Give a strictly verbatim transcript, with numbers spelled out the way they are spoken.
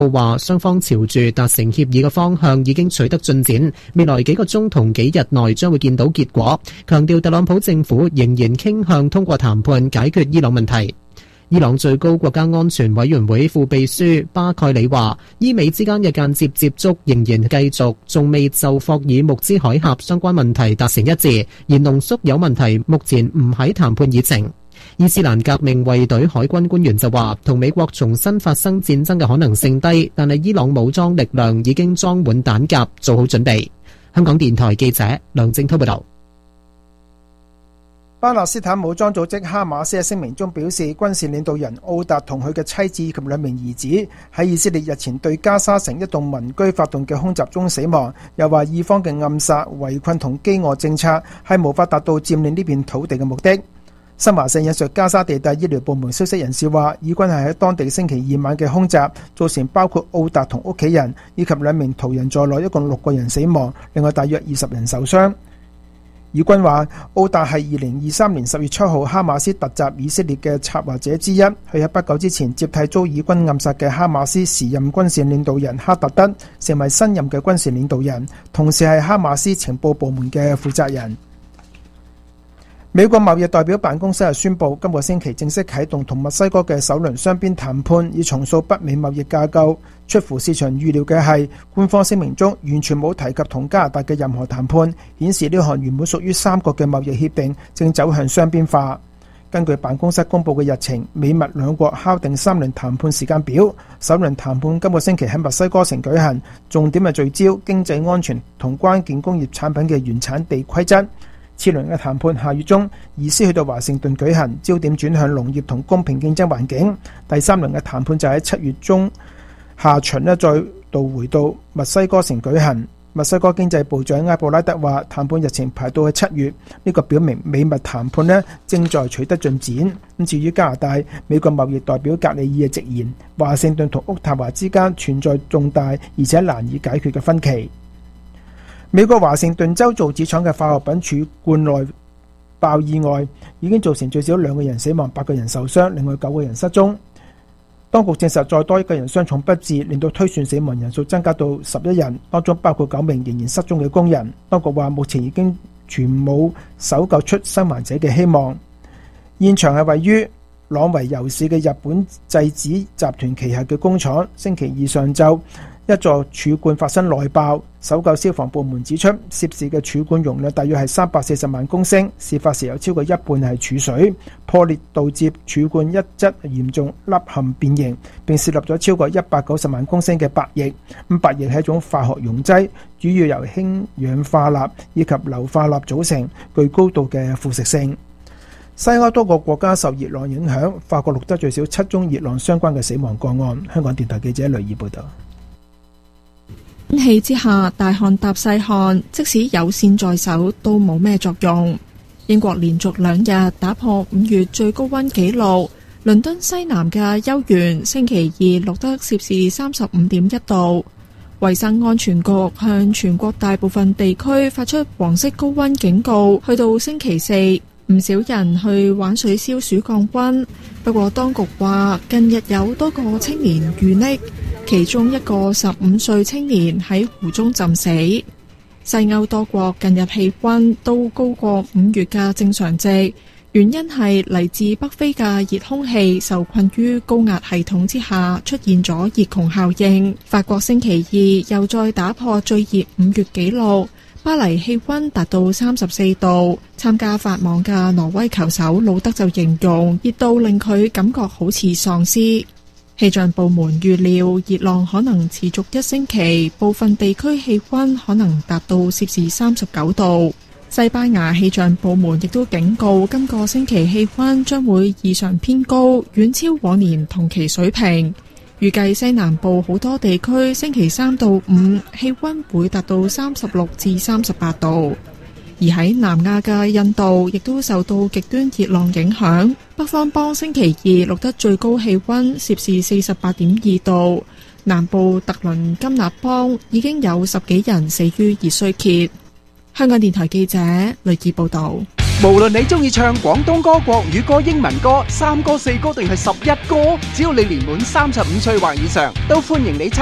話雙方朝住達成協議嘅方向已經取得進展，未來幾個鐘同幾日內將會見到結果，強調特朗普政府仍然傾向通過談判解決伊朗問題。伊朗最高國家安全委員會副秘書巴蓋里話，伊美之間嘅間接接觸仍然繼續，仲未就霍爾木茲海峽相關問題達成一致，而濃縮鈾問題目前唔喺談判議程。伊斯蘭革命衛隊海軍官員就話，同美國重新發生戰爭嘅可能性低，但係伊朗武裝力量已經裝滿彈夾，做好準備。香港電台記者梁正濤報道。 巴勒斯坦武裝組織哈馬斯喺聲明中表示，軍事領導人奧達同佢嘅妻子以及兩名兒子喺以色列日前對加沙城一棟民居發動嘅空襲中死亡，又話以方嘅暗殺、圍困同飢餓政策係無法達到佔領呢片土地嘅目的。新華社引述加沙地帶醫療部門消息人士話，以軍係喺當地星期二晚嘅空襲造成包括奧達同屋企人以及兩名途人在內一共六個人死亡，另外大約二十人受傷。以軍話，奧達係二零二三年十月七號哈馬斯突襲以色列嘅策劃者之一，佢喺不久之前接替遭以軍暗殺嘅哈馬斯時任軍事領導人哈特德，成為新任嘅軍事領導人，同時係哈馬斯情報部門嘅負責人。美國貿易代表辦公室係宣布，今個星期正式啟動同墨西哥嘅首輪雙邊談判，以重塑北美貿易架構。出乎市場預料嘅係，官方聲明中完全冇提及同加拿大嘅任何談判，顯示呢項原本屬於三國嘅貿易協定正走向雙邊化。根據辦公室公佈嘅日程，美墨兩國敲定三輪談判時間表。首輪談判今個星期喺墨西哥城舉行，重點係聚焦經濟安全同關鍵工業產品嘅原產地規則。次輪嘅談判下月中移師去到華盛頓舉行，焦點轉向農業同公平競爭環境。第三輪嘅談判就喺七月中下旬呢再度回到墨西哥城舉行。墨西哥經濟部長埃布拉德話，談判日程排到去七月，呢個表明美墨談判呢正在取得進展。咁至於加拿大，美國貿易代表格里爾直言，華盛頓同渥太華之間存在重大而且難以解決嘅分歧。美國華盛頓州造紙廠嘅化學品儲罐內爆意外，已經造成最少兩個人死亡，八個人受傷，另外九個人失蹤。當局證實再多一個人傷重不治，令到推算死亡人數增加到十一人，當中包括九名仍然失蹤嘅工人。當局話目前已經全冇搜救出生還者嘅希望。現場係位於朗維尤市嘅日本製紙集團旗下嘅工廠，星期二上晝一座儲罐發生內爆，搜救消防部門指出，涉事嘅儲罐容量大約係三百四十萬公升，事發時有超過一半係儲水，破裂導致儲罐一側嚴重凹陷變形，並攝入咗超過一百九十萬公升嘅白液。咁白液係一種化學溶劑，主要由氫氧化鈉以及硫化鈉組成，具高度嘅腐蝕性。西歐多個國家受熱浪影響，法國錄得最少七宗熱浪相關嘅死亡個案。香港電台記者雷爾報道。 天氣之下，大汗搭細汗，即使有線在手都冇咩作用。英國連續兩日打破五月最高溫紀錄，倫敦西南嘅休園星期二錄得攝氏三十五點一度。衛生安全局向全國大部分地區發出黃色高溫警告，去到星期四，唔少人去玩水消暑降溫。不過當局話，近日有多個青年遇溺，其中一個十五歲青年喺湖中浸死。西歐多國近日氣溫都高過五月嘅正常值，原因係嚟自北非嘅熱空氣受困於高壓系統之下，出現咗熱穹效應。法國星期二又再打破最熱五月紀錄，巴黎氣溫達到三十四度。參加法網嘅挪威球手魯德就形容熱到令佢感覺好似喪屍。氣象部門預料熱浪可能持續一星期，部分地區氣溫可能達到攝氏三十九度。西班牙氣象部門亦都警告，今個星期氣溫將會異常偏高，遠超往年同期水平。預計西南部好多地區星期三到五氣溫會達到三十六至三十八度。而喺南亞嘅印度亦都受到極端熱浪影響，北方邦星期二錄得最高氣溫攝氏四十八點二度，南部特倫金納邦已經有十幾人死於熱衰竭。香港電台記者雷傑報道。 無論你中意唱廣東歌、國語歌、英文歌、三歌、四歌定係十一歌，只要你年滿三十五歲或以上，都歡迎你參